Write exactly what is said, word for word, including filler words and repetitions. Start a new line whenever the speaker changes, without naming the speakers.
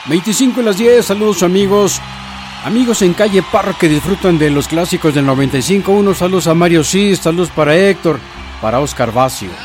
veinticinco y las diez, saludos amigos. Amigos en calle Parro que disfrutan de los clásicos del noventa y cinco punto uno. Saludos a Mario Cis, saludos para Héctor, para Oscar Vacio.